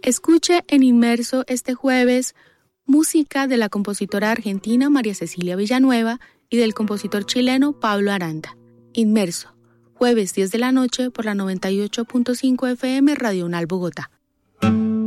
Escuche en Inmerso este jueves música de la compositora argentina María Cecilia Villanueva y del compositor chileno Pablo Aranda. Inmerso, jueves 10 de la noche por la 98.5 FM Radio UNAL Bogotá.